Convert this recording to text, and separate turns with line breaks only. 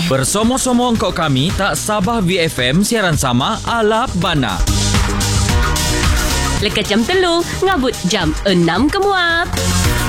Bersomong-somong kok kami tak Sabah VFM siaran sama ala bana.
Lekat jam 3, ngabut jam 6 kemuat.